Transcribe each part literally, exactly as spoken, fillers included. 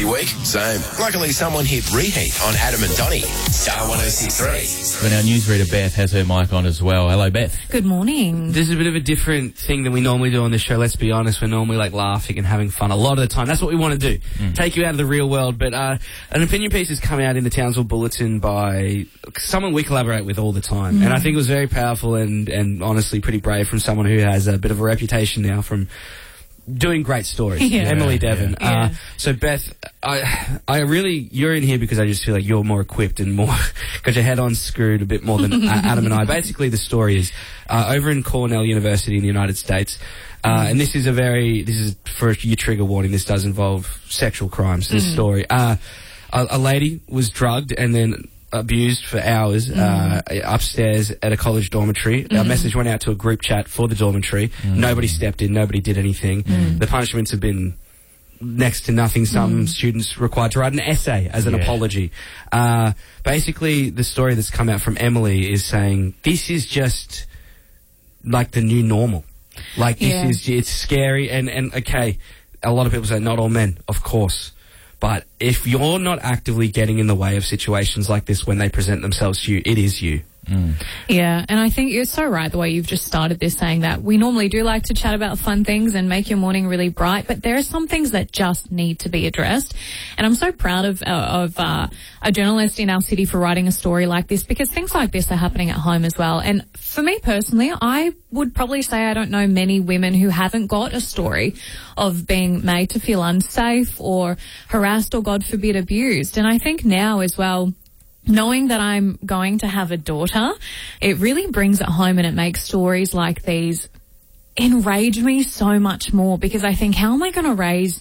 busy week? Same. Luckily, someone hit reheat on Adam and Donnie. Star one oh six three. But our newsreader Beth has her mic on as well. Hello, Beth. Good morning. This is a bit of a different thing than we normally do on this show. Let's be honest, we're normally like laughing and having fun a lot of the time. That's what we want to do. Mm. Take you out of the real world. But uh, an opinion piece has come out in the Townsville Bulletin by someone we collaborate with all the time. Mm. And I think it was very powerful and, and honestly pretty brave from someone who has a bit of a reputation now from doing great stories. Yeah. Emily Devon. Yeah. Uh, so Beth, I I really, you're in here because I just feel like you're more equipped and more, got your head on screwed a bit more than uh, Adam and I. Basically the story is, uh, over in Cornell University in the United States, uh, and this is a very, this is for your trigger warning, this does involve sexual crimes, this mm. story. Uh, a, a lady was drugged and then abused for hours mm. uh, upstairs at a college dormitory. Mm. Our message went out to a group chat for the dormitory. Mm. Nobody stepped in. Nobody did anything. Mm. The punishments have been next to nothing. Some mm. students required to write an essay as an yeah. apology. Uh, basically, the story that's come out from Emily is saying this is just like the new normal. Like, this yeah. is, it's scary. And, and, okay, a lot of people say not all men, of course. But if you're not actively getting in the way of situations like this when they present themselves to you, it is you. Mm. Yeah, and I think you're so right the way you've just started this, saying that we normally do like to chat about fun things and make your morning really bright, but there are some things that just need to be addressed. And I'm so proud of, uh, of uh, a journalist in our city for writing a story like this, because things like this are happening at home as well. And for me personally, I would probably say I don't know many women who haven't got a story of being made to feel unsafe or harassed or, God forbid, abused. And I think now as well, knowing that I'm going to have a daughter, it really brings it home, and it makes stories like these enrage me so much more, because I think, how am I going to raise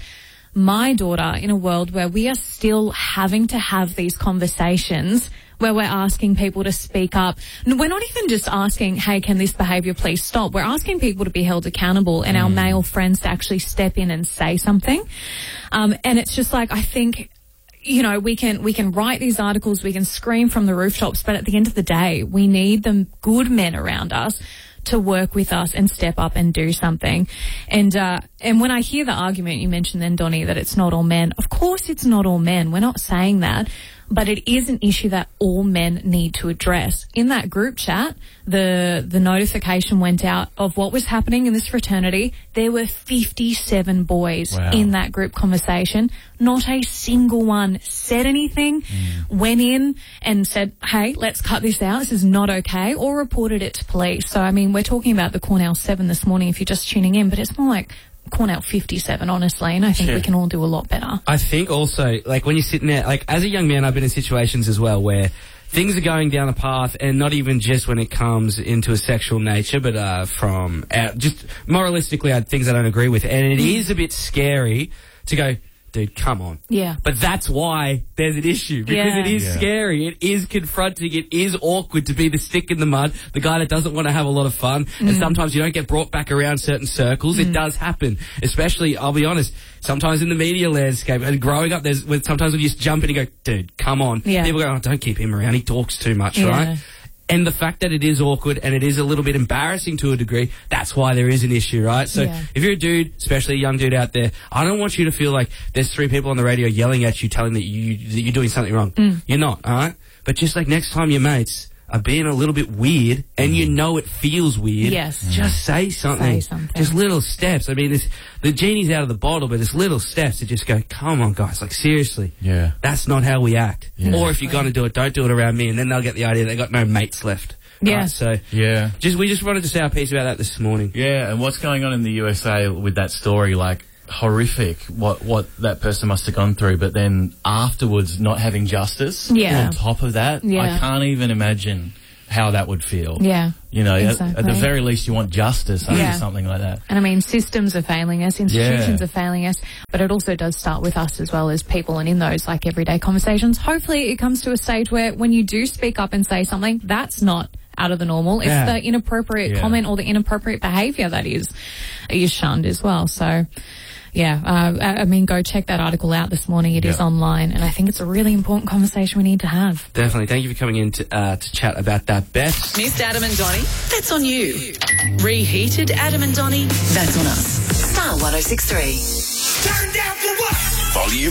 my daughter in a world where we are still having to have these conversations where we're asking people to speak up? We're not even just asking, hey, can this behaviour please stop? We're asking people to be held accountable and mm. our male friends to actually step in and say something. Um, and it's just like, I think, you know, we can we can write these articles, we can scream from the rooftops, but at the end of the day, we need the good men around us to work with us and step up and do something. And uh, and when I hear the argument you mentioned then, Donnie, that it's not all men, of course it's not all men. We're not saying that. But it is an issue that all men need to address. In that group chat, the the notification went out of what was happening in this fraternity. There were fifty-seven boys wow. in that group conversation. Not a single one said anything, mm. went in and said, hey, let's cut this out, this is not okay, or reported it to police. So, I mean, we're talking about the Cornell seven this morning if you're just tuning in, but it's more like Cornell fifty-seven, honestly, and I think yeah. we can all do a lot better. I think also, like, when you're sitting there, like, as a young man, I've been in situations as well where things are going down a path, and not even just when it comes into a sexual nature, but uh, from, uh, just moralistically, uh, things I don't agree with, and it is a bit scary to go, dude, come on. Yeah. But that's why there's an issue, because yeah. it is yeah. scary. It is confronting. It is awkward to be the stick in the mud, the guy that doesn't want to have a lot of fun. Mm. And sometimes you don't get brought back around certain circles. Mm. It does happen. Especially, I'll be honest, sometimes in the media landscape and growing up, there's when, sometimes when you just jump in and go, dude, come on. Yeah. People go, oh, don't keep him around. He talks too much, yeah. right? And the fact that it is awkward and it is a little bit embarrassing to a degree, that's why there is an issue, right? So yeah. if you're a dude, especially a young dude out there, I don't want you to feel like there's three people on the radio yelling at you, telling that, you, that you're doing something wrong. Mm. You're not, all right? But just like next time your mates are being a little bit weird and mm. you know it feels weird, yes. just say something. Say something. Just little steps. I mean, this, the genie's out of the bottle, but it's little steps to just go, come on, guys, like, seriously. Yeah. That's not how we act. Yeah. Or if you're going to do it, don't do it around me, and then they'll get the idea they got no mates left. Yeah. Right, so yeah, just we just wanted to say our piece about that this morning. Yeah, and what's going on in the U S A with that story, like, horrific, what what that person must have gone through, but then afterwards not having justice yeah. on top of that, yeah. I can't even imagine how that would feel. Yeah. You know, exactly. at, at the very least you want justice under yeah. something like that. And I mean, systems are failing us, institutions yeah. are failing us, but it also does start with us as well as people, and in those like everyday conversations, hopefully it comes to a stage where when you do speak up and say something, that's not out of the normal. It's yeah. the inappropriate yeah. comment or the inappropriate behaviour that is is shunned as well. So, yeah, uh, I mean, go check that article out this morning. It yeah. is online, and I think it's a really important conversation we need to have. Definitely. Thank you for coming in to, uh, to chat about that, Beth. Missed Adam and Donnie? That's on you. Reheated Adam and Donnie? That's on us. Star one oh six three. Turn down for what? Volume up.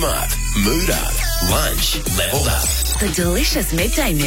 Mood Up. Lunch leveled up. The delicious midday mix.